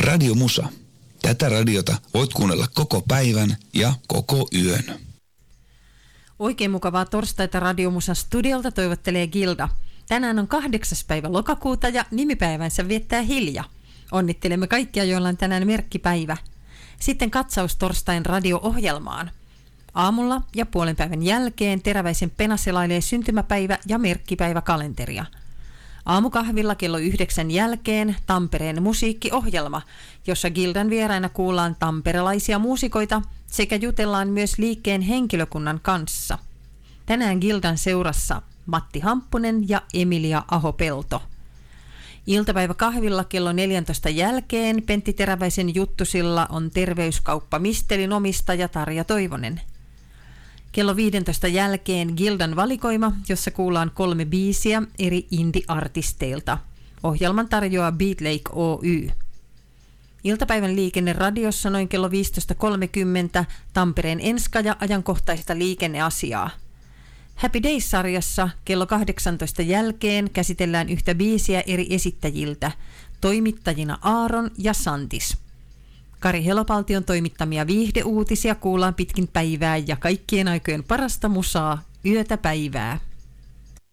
Radio Musa. Tätä radiota voit kuunnella koko päivän ja koko yön. Oikein mukavaa torstaita Radio Musan studiolta toivottelee Gilda. Tänään on 8. päivä lokakuuta ja nimipäivänsä viettää Hilja. Onnittelemme kaikkia, joilla on tänään merkkipäivä. Sitten katsaus torstain radio-ohjelmaan. Aamulla ja puolen päivän jälkeen Teräväisen Pena selailee syntymäpäivä- ja merkkipäiväkalenteria. Aamukahvilla kello 9 jälkeen Tampereen musiikkiohjelma, jossa Gildan vieraina kuullaan tamperelaisia muusikoita sekä jutellaan myös liikkeen henkilökunnan kanssa. Tänään Gildan seurassa Matti Hamppunen ja Emilia Aho-Pelto. Iltapäiväkahvilla kello 14 jälkeen Pentti Teräväisen juttusilla on terveyskauppa Mistelin omistaja Tarja Toivonen. Kello 15 jälkeen Gildan valikoima, jossa kuullaan 3 biisiä eri indie-artisteilta. Ohjelman tarjoaa Beat Lake Oy. Iltapäivän liikenne radiossa noin kello 15.30 Tampereen Enska ja ajankohtaista liikenneasiaa. Happy Days-sarjassa kello 18 jälkeen käsitellään yhtä biisiä eri esittäjiltä, toimittajina Aaron ja Santis. Kari Helopaltion toimittamia viihdeuutisia kuullaan pitkin päivää ja kaikkien aikojen parasta musaa yötä päivää.